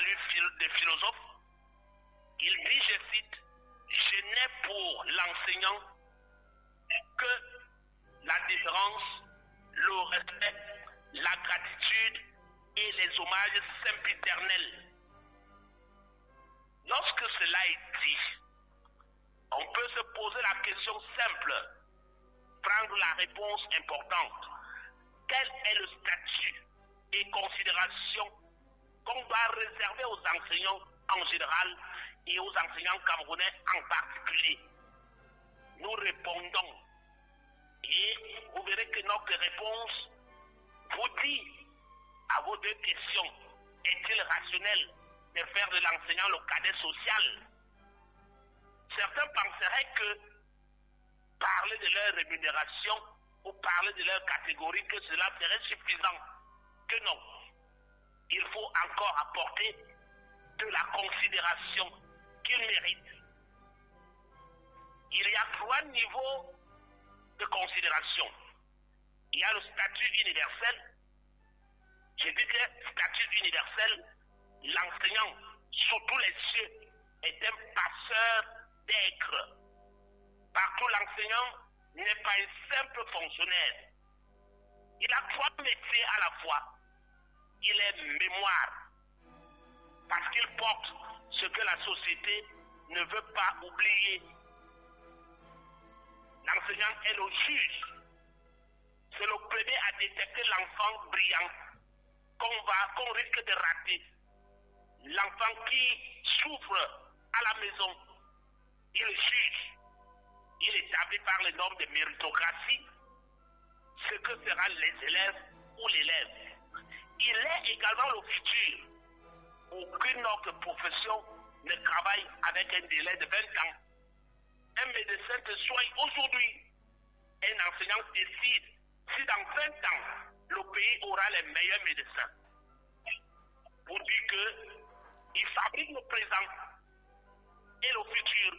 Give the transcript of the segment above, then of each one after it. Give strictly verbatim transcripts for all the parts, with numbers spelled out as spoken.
salut des philosophes. Il dit, je cite, « Je n'ai pour l'enseignant que la différence, le respect, la gratitude et les hommages sempiternels. » Lorsque cela est dit, on peut se poser la question simple, prendre la réponse importante. Quel est le statut et considération qu'on doit réserver aux enseignants en général et aux enseignants camerounais en particulier? Nous répondons et vous verrez que notre réponse vous dit à vos deux questions. Est-il rationnel de faire de l'enseignant le cadet social? Certains penseraient que parler de leur rémunération ou parler de leur catégorie, que cela serait suffisant. Que non. Il faut encore apporter de la considération qu'ils méritent. Il y a trois niveaux de considération. Il y a le statut universel. Je dis que statut universel, l'enseignant sous tous les cieux est un passeur d'être. Partout, l'enseignant n'est pas un simple fonctionnaire. Il a trois métiers à la fois. Il est mémoire, parce qu'il porte ce que la société ne veut pas oublier. L'enseignant est le juge. C'est le premier à détecter l'enfant brillant qu'on va, qu'on risque de rater. L'enfant qui souffre à la maison, il juge. Il établit par les normes de méritocratie ce que seront les élèves ou l'élève. Il est également le futur. Aucune autre profession ne travaille avec un délai de vingt ans. Un médecin te soigne aujourd'hui. Un enseignant décide si dans vingt ans, le pays aura les meilleurs médecins. Pour dire qu'il fabrique le présent et le futur.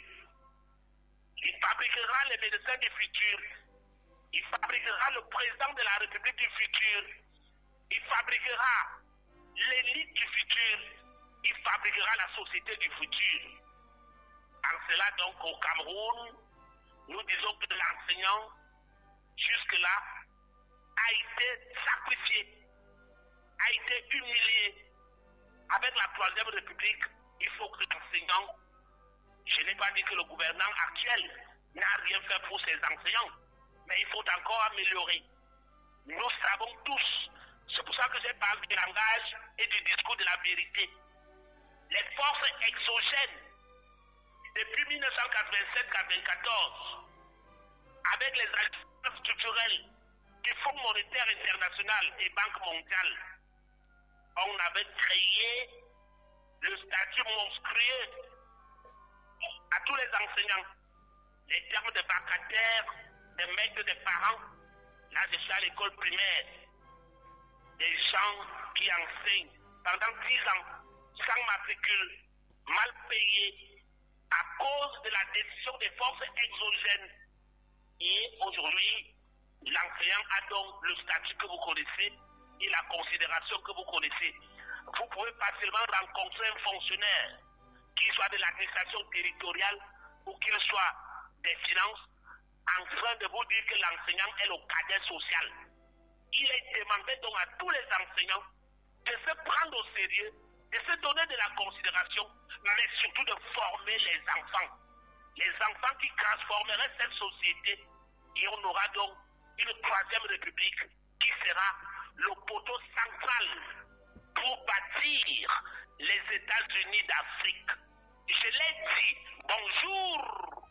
Il fabriquera les médecins du futur. Il fabriquera le président de la République du futur. Il fabriquera l'élite du futur. Il fabriquera la société du futur. En cela, donc, au Cameroun, nous disons que l'enseignant, jusque-là, a été sacrifié, a été humilié. Avec la Troisième République, il faut que l'enseignant, je n'ai pas dit que le gouvernement actuel n'a rien fait pour ses enseignants, mais il faut encore améliorer. Nous savons tous, c'est pour ça que j'ai parlé du langage et du discours de la vérité. Les forces exogènes, depuis mille neuf cent quatre-vingt-sept quatre-vingt-quatorze, avec les alliances structurelles du Fonds monétaire international et Banque mondiale, on avait créé le statut monstrueux à tous les enseignants. Les termes de vacataires, des maîtres des parents, là je suis à l'école primaire, des gens qui enseignent pendant dix ans, sans matricule, mal payés, à cause de la décision des forces exogènes. Et aujourd'hui, l'enseignant a donc le statut que vous connaissez et la considération que vous connaissez. Vous pouvez facilement rencontrer un fonctionnaire, qu'il soit de l'administration territoriale ou qu'il soit des finances, en train de vous dire que l'enseignant est le cadet social. Il est demandé donc à tous les enseignants de se prendre au sérieux, de se donner de la considération, mais surtout de former les enfants. Les enfants qui transformeraient cette société, et on aura donc une troisième république qui sera le poteau central pour bâtir